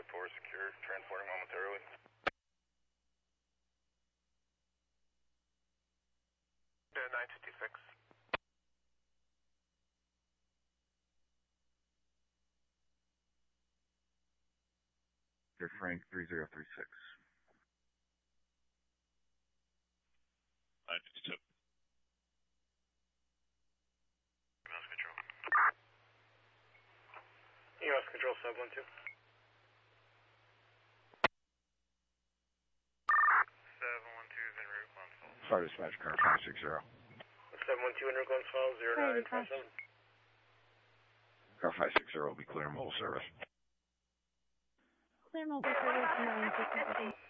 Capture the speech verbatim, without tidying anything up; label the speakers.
Speaker 1: five four secure, transporting momentarily. Uh, nine fifty-six.
Speaker 2: They're Frank three zero three six.
Speaker 3: nine fifty-seven.
Speaker 1: U S Control.
Speaker 4: U S Control seven one two.
Speaker 1: seven one two is en route, Glensfall.
Speaker 2: Sorry, dispatch car five six zero.
Speaker 4: seven one two en route, Glensfall, zero nine five seven.
Speaker 2: Car five six zero will be clear mobile service.
Speaker 5: Clear mobile service nine fifty-seven.